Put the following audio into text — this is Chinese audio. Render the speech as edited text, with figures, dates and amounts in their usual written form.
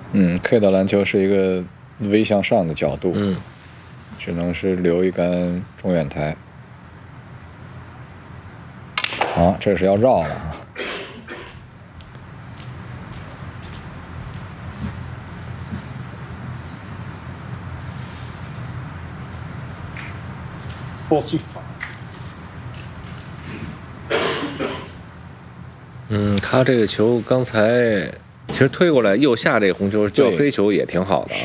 K 的篮球是一个微向上的角度，只能是留一杆中远台。好，这是要绕了啊。他这个球刚才其实推过来右下这个红球叫黑球也挺好的啊。